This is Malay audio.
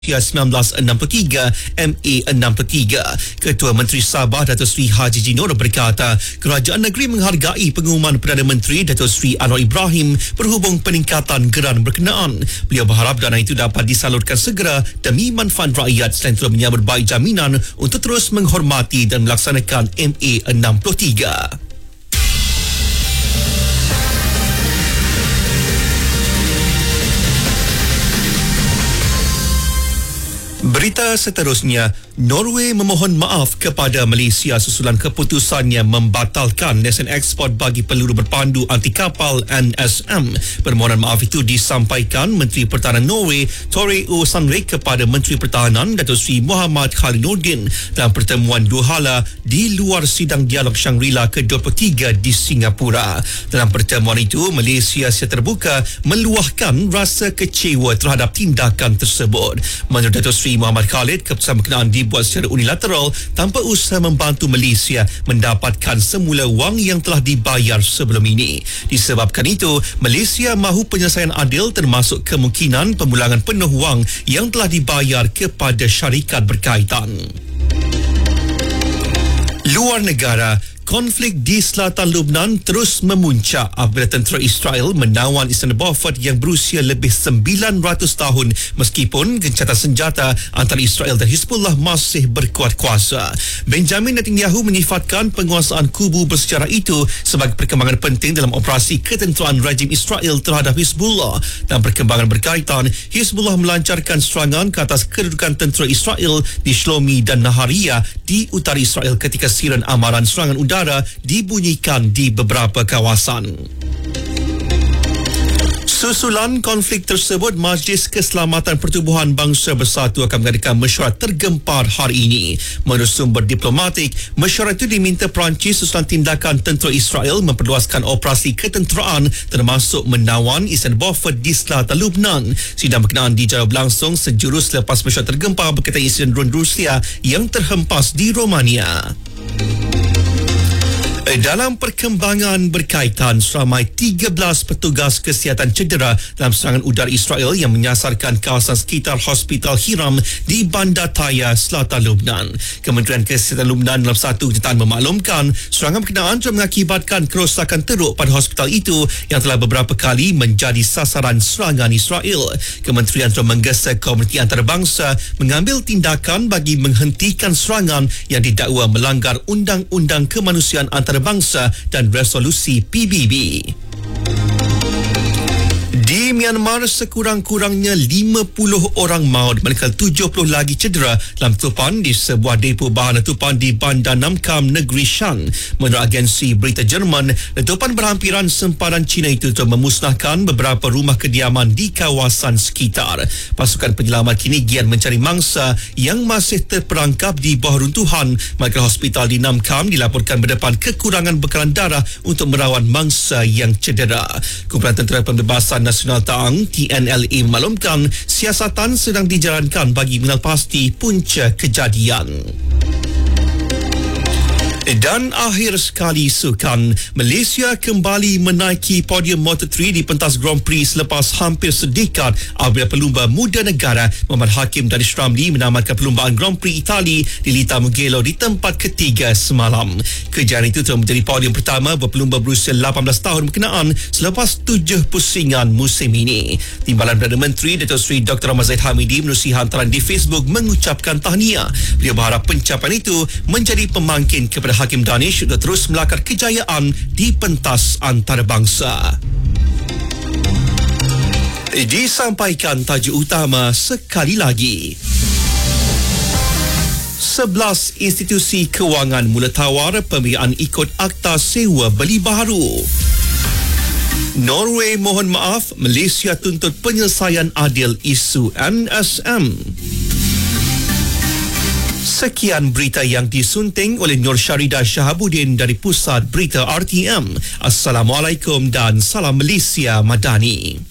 1963 MA63. Ketua Menteri Sabah Datuk Seri Haji Jinor berkata kerajaan negeri menghargai pengumuman Perdana Menteri Datuk Seri Anwar Ibrahim berhubung peningkatan geran berkenaan. Beliau berharap dana itu dapat disalurkan segera demi manfaat rakyat selain itu menyambut baik jaminan untuk terus menghormati dan melaksanakan MA63. Berita seterusnya, Norway memohon maaf kepada Malaysia susulan keputusannya membatalkan lesen ekspor bagi peluru berpandu anti kapal NSM. Permohonan maaf itu disampaikan Menteri Pertahanan Norway Tore O Sandvik kepada Menteri Pertahanan Datuk Seri Muhammad Khaliluddin dalam pertemuan dua hala di luar sidang dialog Shangri-La ke-23 di Singapura. Dalam pertemuan itu, Malaysia secara terbuka meluahkan rasa kecewa terhadap tindakan tersebut. Menurut Datuk Seri Muhammad Khalid, keputusan berkenaan dibuat secara unilateral tanpa usaha membantu Malaysia mendapatkan semula wang yang telah dibayar sebelum ini. Disebabkan itu, Malaysia mahu penyelesaian adil termasuk kemungkinan pemulangan penuh wang yang telah dibayar kepada syarikat berkaitan. Luar negara, konflik di selatan Lebanon terus memuncak apabila tentera Israel menawan Istana Beaufort yang berusia lebih 900 tahun meskipun gencatan senjata antara Israel dan Hizbullah masih berkuat kuasa. Benjamin Netanyahu menyifatkan penguasaan kubu bersejarah itu sebagai perkembangan penting dalam operasi ketenteraan rejim Israel terhadap Hizbullah. Dalam perkembangan berkaitan, Hizbullah melancarkan serangan ke atas kedudukan tentera Israel di Shlomi dan Nahariya di utara Israel ketika siren amaran serangan udara dibunyikan di beberapa kawasan. Susulan konflik tersebut, Majlis Keselamatan Pertubuhan Bangsa Bersatu akan mengadakan mesyuarat tergempar hari ini. Menurut sumber diplomatik, mesyuarat itu diminta Perancis susulan tindakan tentera Israel memperluaskan operasi ketenteraan termasuk menawan Istana Beaufort di selatan Lebanon. Sidang berkenaan dijawab langsung sejurus selepas mesyuarat tergempar berkaitan insiden drone Rusia yang terhempas di Romania. Dalam perkembangan berkaitan, seramai 13 petugas kesihatan cedera dalam serangan udara Israel yang menyasarkan kawasan sekitar Hospital Hiram di Bandar Taya, selatan Lebanon. Kementerian Kesihatan Lebanon dalam satu kenyataan memaklumkan serangan berkenaan telah mengakibatkan kerosakan teruk pada hospital itu yang telah beberapa kali menjadi sasaran serangan Israel. Kementerian telah menggesa komuniti antarabangsa mengambil tindakan bagi menghentikan serangan yang didakwa melanggar Undang-Undang Kemanusiaan Antarabangsa dan resolusi PBB. Di Myanmar, sekurang-kurangnya 50 orang maut manakala 70 lagi cedera dalam letupan di sebuah depo bahan letupan di Bandar Namkam, negeri Shan. Menurut agensi berita Jerman, letupan berhampiran sempadan China itu telah memusnahkan beberapa rumah kediaman di kawasan sekitar. Pasukan penyelamat kini giat mencari mangsa yang masih terperangkap di bawah runtuhan, manakala hospital di Namkam dilaporkan berdepan kekurangan bekalan darah untuk merawat mangsa yang cedera. Kumpulan Tentera Pembebasan Nasional Taang TNLA memaklumkan siasatan sedang dijalankan bagi mengenal pasti punca kejadian. Dan akhir sekali sukan, Malaysia kembali menaiki podium Moto3 di pentas Grand Prix selepas hampir sedekad apabila pelumba muda negara Muhammad Hakim Danish Ramli menamatkan perlumbaan Grand Prix Itali di Lita Mugello di tempat ketiga semalam. Kejayaan itu telah menjadi podium pertama buat pelumba berusia 18 tahun berkenaan selepas 7 pusingan musim ini. Timbalan Perdana Menteri Datuk Seri Dr. Ahmad Zahid Hamidi menerusi hantaran di Facebook mengucapkan tahniah. Beliau berharap pencapaian itu menjadi pemangkin kepada Hakim Danish untuk terus melakar kejayaan di pentas antarabangsa. Disampaikan tajuk utama sekali lagi. 11 institusi kewangan mula tawar pembiayaan ikut Akta Sewa Beli Baharu. Norway mohon maaf, Malaysia tuntut penyelesaian adil isu NSM. Sekian berita yang disunting oleh Nur Syarida Shahabuddin dari Pusat Berita RTM. Assalamualaikum dan salam Malaysia Madani.